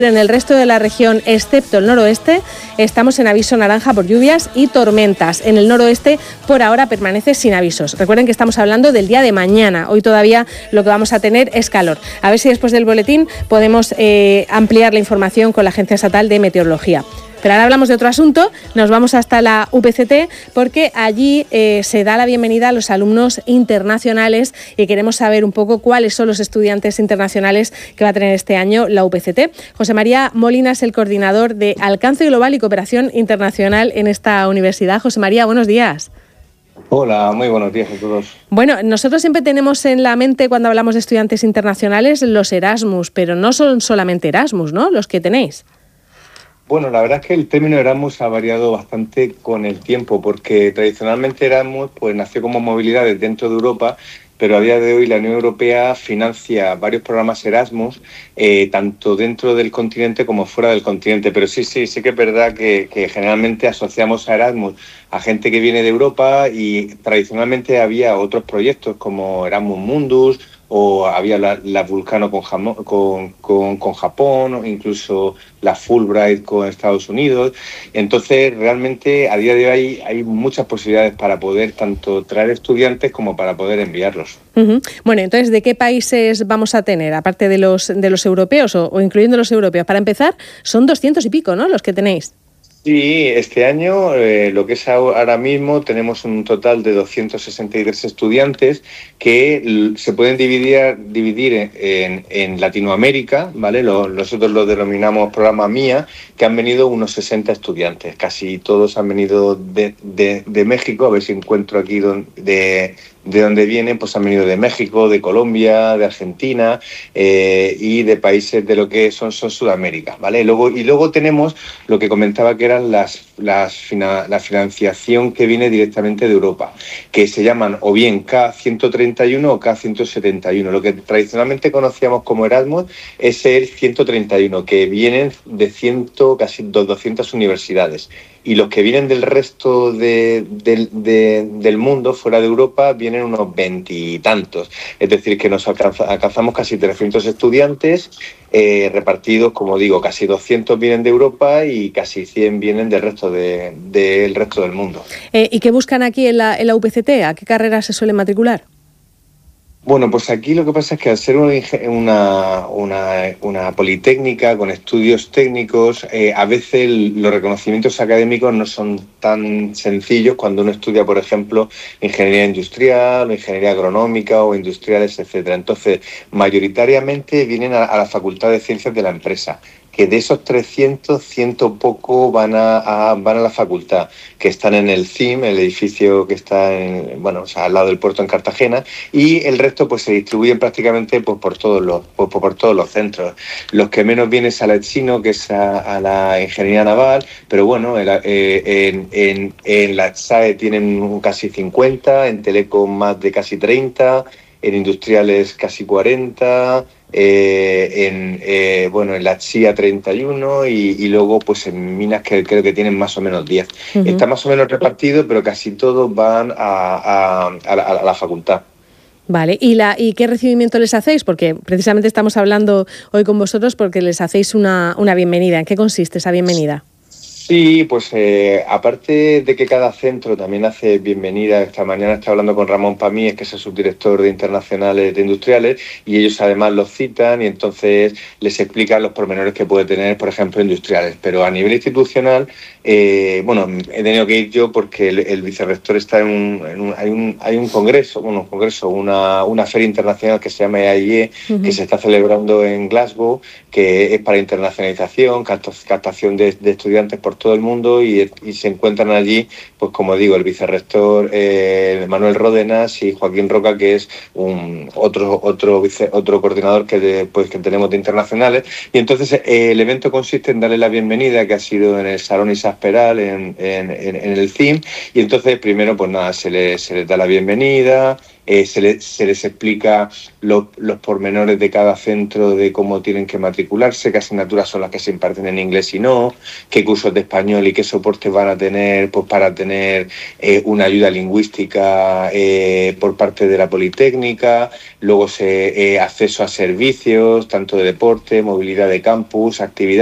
En el resto de la región, excepto el noroeste, estamos en aviso naranja por lluvias y tormentas. En el noroeste, por ahora, permanece sin avisos. Recuerden que estamos hablando del día de mañana. Hoy todavía lo que vamos a tener es calor. A ver si después del boletín podemos ampliar la información con la Agencia Estatal de Meteorología. Pero ahora hablamos de otro asunto, nos vamos hasta la UPCT porque allí se da la bienvenida a los alumnos internacionales y queremos saber un poco cuáles son los estudiantes internacionales que va a tener este año la UPCT. José María Molina es el coordinador de Alcance Global y Cooperación Internacional en esta universidad. José María, buenos días. Hola, muy buenos días a todos. Bueno, nosotros siempre tenemos en la mente cuando hablamos de estudiantes internacionales los Erasmus, pero no son solamente Erasmus, ¿no?, los que tenéis. Bueno, la verdad es que el término Erasmus ha variado bastante con el tiempo, porque tradicionalmente Erasmus pues nació como movilidades dentro de Europa, pero a día de hoy la Unión Europea financia varios programas Erasmus, tanto dentro del continente como fuera del continente. Pero sí que es verdad que generalmente asociamos a Erasmus a gente que viene de Europa y tradicionalmente había otros proyectos como Erasmus Mundus, o había la Vulcano con Japón, o incluso la Fulbright con Estados Unidos. Entonces, realmente, a día de hoy hay muchas posibilidades para poder tanto traer estudiantes como para poder enviarlos. Uh-huh. Bueno, entonces, ¿de qué países vamos a tener, aparte de los europeos o incluyendo los europeos? Para empezar, son 200 y pico, ¿no?, los que tenéis. Sí, este año, lo que es ahora mismo, tenemos un total de 263 estudiantes que se pueden dividir en Latinoamérica, ¿vale? Nosotros lo denominamos programa MIA, que han venido unos 60 estudiantes. Casi todos han venido de México, a ver si encuentro aquí de dónde vienen, pues han venido de México, de Colombia, de Argentina y de países de lo que son Sudamérica, ¿vale? Luego tenemos lo que comentaba que eran la financiación que viene directamente de Europa, que se llaman o bien K131 o K171. Lo que tradicionalmente conocíamos como Erasmus es el 131, que vienen de casi 200 universidades. Y los que vienen del resto del mundo, fuera de Europa, vienen unos 20 y tantos. Es decir, que nos alcanzamos casi 300 estudiantes repartidos, como digo, casi 200 vienen de Europa y casi 100 vienen del resto del resto del mundo. ¿Y qué buscan aquí en la UPCT? ¿A qué carreras se suelen matricular? Bueno, pues aquí lo que pasa es que al ser una politécnica con estudios técnicos, a veces los reconocimientos académicos no son tan sencillos cuando uno estudia, por ejemplo, ingeniería industrial o ingeniería agronómica o industriales, etcétera. Entonces, mayoritariamente vienen a la Facultad de Ciencias de la empresa, que de esos 300, 100 poco van a la facultad, que están en el CIM, el edificio que está al lado del puerto en Cartagena, y el resto pues se distribuyen prácticamente por todos los centros. Los que menos vienen es a la ETSINO, que es a la ingeniería naval, pero bueno, en la SAE tienen casi 50, en Telecom más de casi 30, en industriales casi 40, en la CIA 31 y luego pues en minas que creo que tienen más o menos 10. Uh-huh. Está más o menos repartido, pero casi todos van a la facultad. Vale, ¿y qué recibimiento les hacéis? Porque precisamente estamos hablando hoy con vosotros porque les hacéis una bienvenida. ¿En qué consiste esa bienvenida? Sí, pues aparte de que cada centro también hace bienvenida, esta mañana estoy hablando con Ramón Pamíes, que es el subdirector de Internacionales de Industriales, y ellos además los citan y entonces les explican los pormenores que puede tener, por ejemplo, industriales. Pero a nivel institucional, he tenido que ir yo porque el vicerrector está hay un congreso, una feria internacional que se llama EAIE, uh-huh, que se está celebrando en Glasgow, que es para internacionalización, captación de estudiantes por todo el mundo y se encuentran allí, pues como digo, el vicerrector Manuel Ródenas y Joaquín Roca, que es otro coordinador que tenemos de internacionales. Y entonces el evento consiste en darle la bienvenida, que ha sido en el Salón Isaac Peral, en el CIM, y entonces primero pues nada, se les da la bienvenida. se les explica los pormenores de cada centro, de cómo tienen que matricularse, qué asignaturas son las que se imparten en inglés y no, qué cursos de español y qué soportes van a tener, pues, para tener una ayuda lingüística por parte de la Politécnica. Luego acceso a servicios, tanto de deporte, movilidad de campus, actividades.